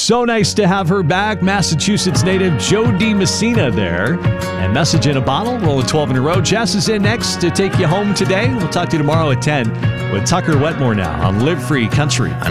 So nice to have her back. Massachusetts native Joe D. Messina there. And Message in a Bottle, rolling 12 in a row. Jess is in next to take you home today. We'll talk to you tomorrow at 10 with Tucker Wetmore now on Live Free Country.